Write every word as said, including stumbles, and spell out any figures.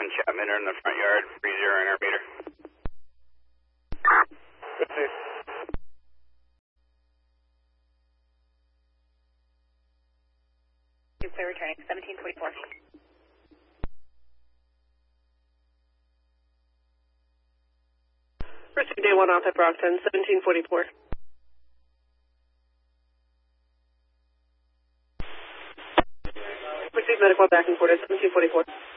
and Chapman are in the front yard, three zero intermeter. Clear returning, seventeen forty-four. Pursuit day one off at Brockton, seventeen forty-four. Pursuit medical back and quarter, seventeen forty-four.